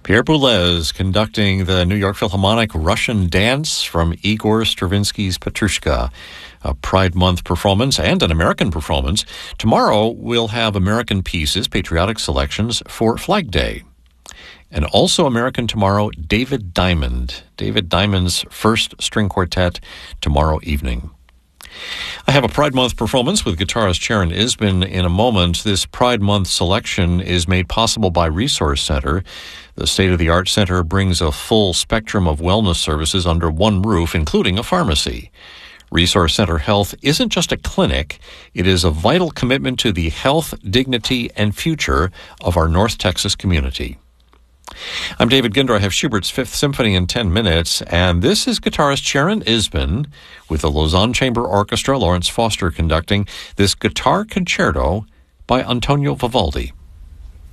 Pierre Boulez conducting the New York Philharmonic Russian Dance from Igor Stravinsky's Petrushka, a Pride Month performance and an American performance. Tomorrow we'll have American pieces, patriotic selections for Flag Day. And also American tomorrow, David Diamond. David Diamond's first string quartet tomorrow evening. I have a Pride Month performance with guitarist Sharon Isbin in a moment. This Pride Month selection is made possible by Resource Center. The state-of-the-art center brings a full spectrum of wellness services under one roof, including a pharmacy. Resource Center Health isn't just a clinic. It is a vital commitment to the health, dignity, and future of our North Texas community. I'm David Ginder. I have Schubert's Fifth Symphony in 10 minutes, and this is guitarist Sharon Isbin with the Lausanne Chamber Orchestra, Lawrence Foster conducting this guitar concerto by Antonio Vivaldi.